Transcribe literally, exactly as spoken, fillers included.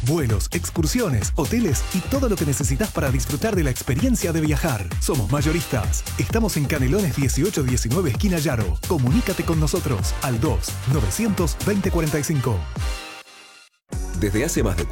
vuelos, excursiones, hoteles y todo lo que necesitas para disfrutar de la experiencia de viajar. Somos mayoristas. Estamos en Canelones dieciocho diecinueve, esquina Yaro. Comunícate con nosotros al dos novecientos veinte cuarenta y cinco. Desde hace más de